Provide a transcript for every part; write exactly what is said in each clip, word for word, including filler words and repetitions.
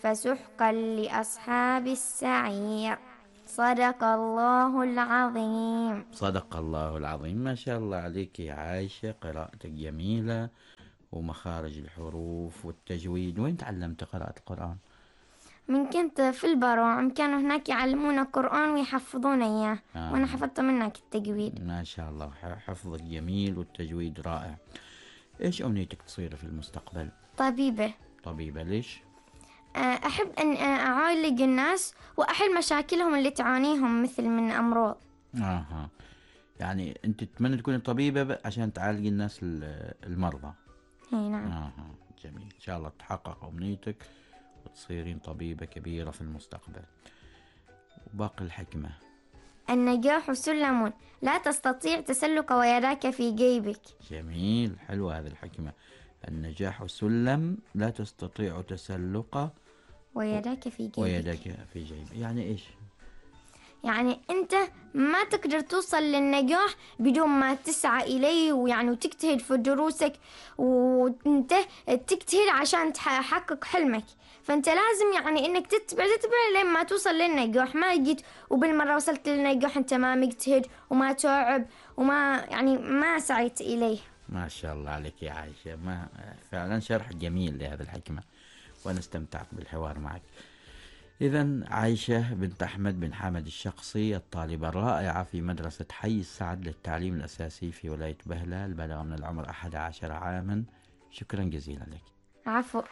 فسحقا لأصحاب السعير. صدق الله العظيم. صدق الله العظيم. ما شاء الله عليك يا عايشة، قراءتك جميلة ومخارج الحروف والتجويد. وين تعلمت قراءة القرآن؟ من كنت في البروعم كانوا هناك يعلمونا قرآن ويحفظونا إياه. آه. وأنا حفظت منك التجويد. ما شاء الله، حفظك جميل والتجويد رائع. إيش أمنيتك تصير في المستقبل؟ طبيبة. طبيبة ليش؟ أحب أن أعالج الناس وأحل مشاكلهم اللي تعانيهم مثل من أمراض. آه. يعني أنت تتمنى تكون طبيبة عشان تعالج الناس المرضى؟ اي نعم. آه. جميل، إن شاء الله تحقق أمنيتك وتصيرين طبيبة كبيرة في المستقبل. وباقي الحكمة: النجاح سلم لا تستطيع تسلق ويداك في جيبك. جميل، حلوة هذه الحكمة. النجاح سلم لا تستطيع تسلقه ويداك في جيبك. ويدك في جيبك، يعني إيش؟ يعني أنت ما تقدر توصل للنجاح بدون ما تسعى إليه، ويعني وتجتهد في دروسك وأنت تجتهد عشان تحقق حلمك. فأنت لازم يعني إنك تتبع تتبع لين ما توصل للنجاح. ما جيت وبالمرة وصلت للنجاح أنت ما مجتهد وما تعب وما يعني ما سعيت إليه. ما شاء الله عليك يا عائشة، ما فعلا شرح جميل لهذه الحكمة، وأنا استمتعت بالحوار معك. إذن عائشة بنت أحمد بن حامد الشخصي، الطالبة الرائعة في مدرسة حي السعد للتعليم الأساسي في ولاية بهلة، البلغ من العمر أحد عشر عاما. شكرا جزيلا لك. عفو.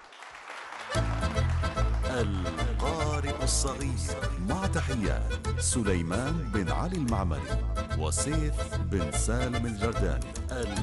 القارئ الصغير، مع تحيات سليمان بن علي المعمري وسيف بن سالم الجرداني.